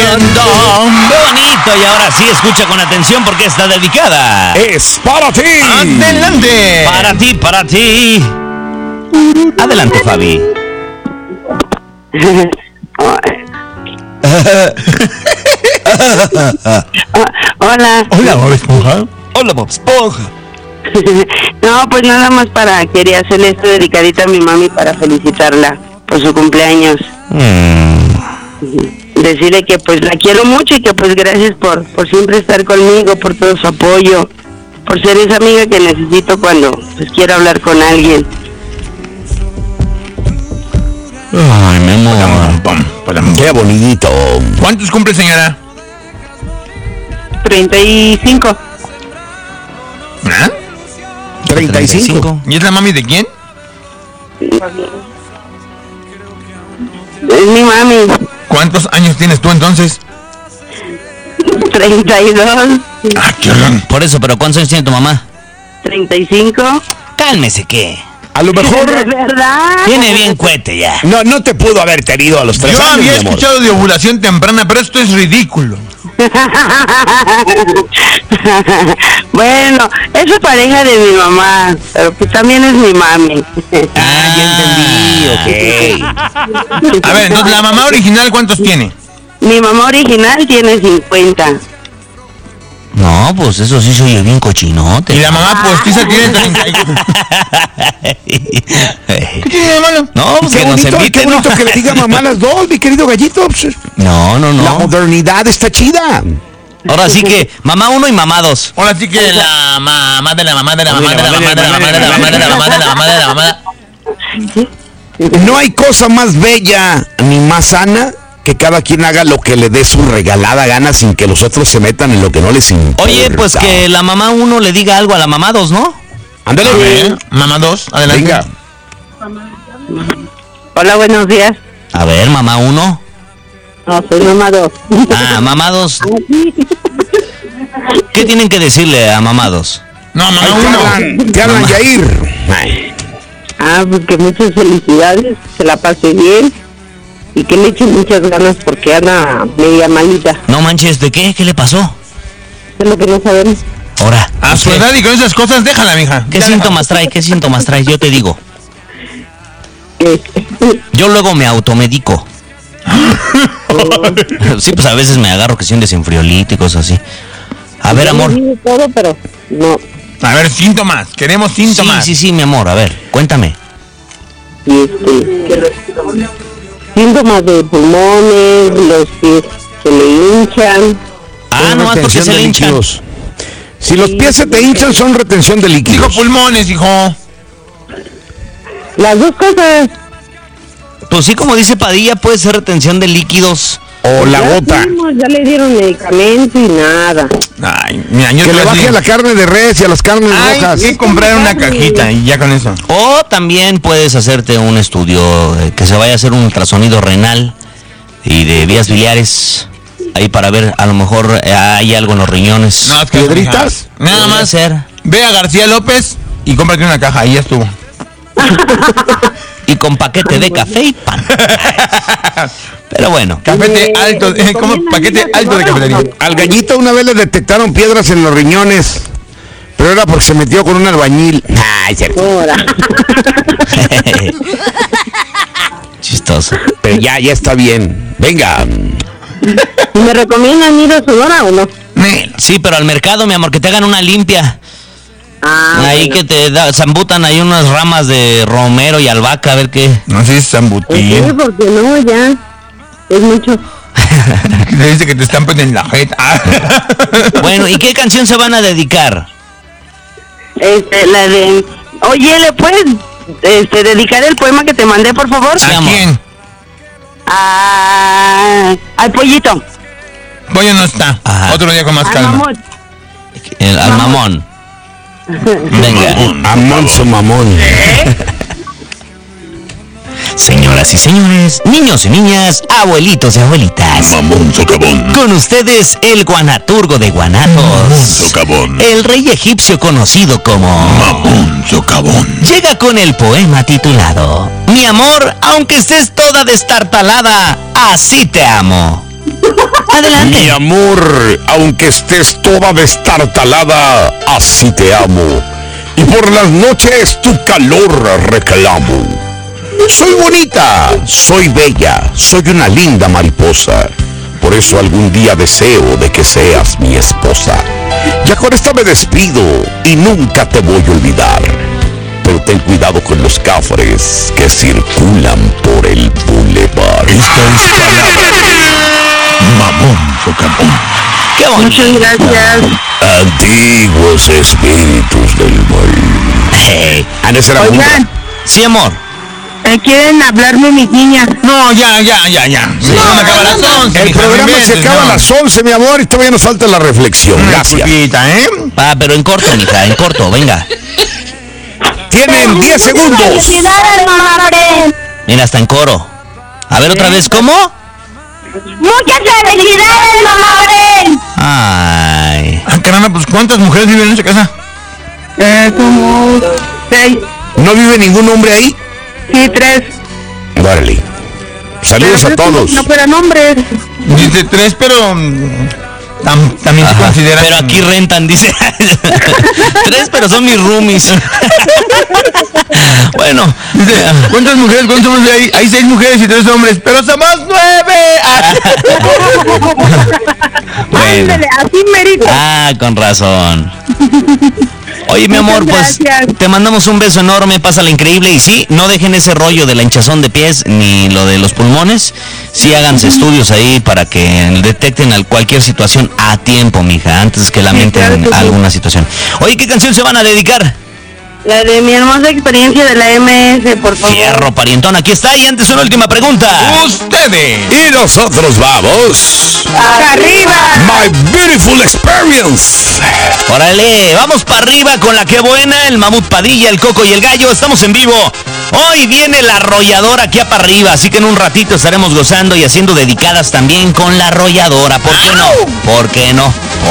¡Qué bonito! Y ahora sí, escucha con atención porque está dedicada. ¡Es para ti! ¡Adelante! Para ti. Adelante, Fabi. Hola. Hola, Bob Esponja. Hola, Bob Esponja. No, pues nada más quería hacerle esto dedicadita a mi mami para felicitarla por su cumpleaños. Decirle que pues la quiero mucho y que pues gracias por siempre estar conmigo, por todo su apoyo, por ser esa amiga que necesito cuando pues quiero hablar con alguien. Ay, mi amor. Qué bonito. ¿Cuántos cumple, señora? 35. ¿Ah? 35. ¿Y es la mami de quién? Es mi mami. ¿Cuántos años tienes tú entonces? 32. Ah, qué horror. Por eso, pero ¿cuántos años tiene tu mamá? 35. Cálmese, ¿qué? A lo mejor... ¿Es verdad? Tiene bien cohete ya. No te pudo haber tenido a los 3 Yo años, había mi amor. escuchado de ovulación temprana, pero esto es ridículo. Bueno, es su pareja de mi mamá, pero pues también es mi mami. Ya entendí, ok. A ver, entonces, ¿la mamá original cuántos tiene? Mi mamá original tiene 50. No, pues eso sí se oye bien cochinote. Y la mamá postiza tiene 31. ¿Qué tiene de malo? No, pues Qué que nos bonito, qué inviten. bonito que le diga mamá a las dos, mi querido gallito. No. La modernidad está chida. Ahora sí que mamá 1 y mamá 2. Ahora sí que la mamá de la mamá de la mamá de la mamá de la mamá de la mamá de la mamá de la mamá de la mamá. No hay cosa más bella ni más sana que cada quien haga lo que le dé su regalada gana sin que los otros se metan en lo que no les importa. Oye, pues que la mamá 1 le diga algo a la mamá 2, ¿no? Ándale. A ver, mamá 2, adelante. Venga. Hola, buenos días. A ver, mamá 1. No, soy mamá 2. Ah, mamá 2. ¿Qué tienen que decirle a mamá 2? No, Ay, mamá 1. te hablan, Yair. Ay. Pues que muchas felicidades, se la pase bien y que le eche muchas ganas porque anda media malita. No manches, ¿de qué? ¿Qué le pasó? Es lo que no sabemos. Ahora. A su edad y con esas cosas, déjala, mija. ¿Qué síntomas trae? ¿Qué síntomas trae? Yo te digo. Yo luego me automedico. Sí, pues a veces me agarro que soy un desenfriolito y cosas así. A ver, amor. Todo, pero no. A ver, síntomas. Queremos síntomas. Sí, mi amor. A ver, cuéntame. Síntomas de pulmones, los pies se le hinchan. Ah, no, porque Retención se de le hinchan. líquidos. Si los pies se te hinchan, son retención de líquidos. Dijo pulmones, hijo. Las dos cosas. Pues sí, como dice Padilla, puede ser retención de líquidos. O la Ya gota. fuimos, ya le dieron medicamento y nada. Ay, mira, yo Que te le voy a baje decir. la carne de res y a las carnes Hay rojas. que comprar una cajita y ya con eso. O también puedes hacerte un estudio que se vaya a hacer un ultrasonido renal y de vías biliares. Ahí para ver, a lo mejor hay algo en los riñones. No, es que ¿Piedritas? Nada Podría más. ser. Ve a García López y cómprate una caja, ahí ya estuvo. Y con paquete de café y pan. Pero bueno. Cafete alto, como paquete alto de cafetería. Al gallito una vez le detectaron piedras en los riñones, pero era porque se metió con un albañil. Ay, cierto. Ahora. Chistoso. Pero ya está bien. Venga. ¿Me recomiendan ir a Sonora o no? Sí, pero al mercado, mi amor, que te hagan una limpia. Ahí Bueno. que te zambutan ahí unas ramas de romero y albahaca, a ver qué. No sé si es Sí, zambutín. porque no, ya. Es mucho. Le dice que te estampen en la jeta. Bueno, ¿y qué canción se van a dedicar? La de... Oye, ¿le puedes dedicar el poema que te mandé, por favor? Sí, ¿A amor. quién? Al pollito. Pollo no está. Ajá. Otro día con más Al calma. mamut. Al mamón. Venga. Amón su mamón. Señoras y señores, niños y niñas, abuelitos y abuelitas. Mamón socavón. Con ustedes, el guanaturgo de guanatos. Socavón. El rey egipcio conocido como... Mamón socavón. Llega con el poema titulado Mi amor, aunque estés toda destartalada, así te amo. Adelante. adelante. Mi amor, aunque estés toda destartalada, así te amo. Y por las noches tu calor reclamo. Soy bonita, soy bella, soy una linda mariposa. Por eso algún día deseo de que seas mi esposa. Ya con esta me despido y nunca te voy a olvidar. Pero ten cuidado con los cafres que circulan por el bulevar. Esta es palabra. Mamón Socavón. Qué bonito. Muchas gracias. Antiguos espíritus del mal. Hey. Esa era Oigan, una. Sí, amor. ¿quieren hablarme mis niñas? No, ya. Sí. No, me acaba las 11. El mija, programa no se inventes, acaba a no. las 11, mi amor, y todavía nos falta la reflexión. Una Gracias. disculpita, ¿eh? Pero en corto, mija, en corto, venga. Tienen 10 segundos. ¡Felicidades, mamá Bren! Mira, hasta en coro. A ver, otra vez, ¿cómo? ¡Muchas felicidades, mamá Bren! Ay. Ah, caramba, pues ¿cuántas mujeres viven en esa casa? Como 6, ¿No vive ningún hombre ahí? sí, 3. Órale. Saludos a todos. No fueran hombres. Dice 3, pero también se Ajá, considera. pero aquí rentan, dice. 3, pero son mis roomies. Bueno. Dice, ¿cuántas mujeres? ¿Cuántos hombres hay? Hay 6 mujeres y 3 hombres, pero somos 9. Bueno. Ándale, así merito. Con razón. Oye, mi amor, Muchas pues gracias. te mandamos un beso enorme, pásala increíble. Y sí, no dejen ese rollo de la hinchazón de pies ni lo de los pulmones. Sí, háganse estudios ahí para que detecten cualquier situación a tiempo, mija, antes que lamenten claro que sí. alguna situación. Oye, ¿qué canción se van a dedicar? La de mi hermosa experiencia de la MS, por favor. Fierro, parientón, aquí está. Y antes una última pregunta. Ustedes. Y nosotros vamos. ¡Arriba! My beautiful experience. Órale, vamos para arriba con la que buena, el Mamut Padilla, el Coco y el Gallo. Estamos en vivo. Hoy viene la arrolladora aquí para arriba, así que en un ratito estaremos gozando y haciendo dedicadas también con la arrolladora. ¿Por qué no? ¿Por qué no?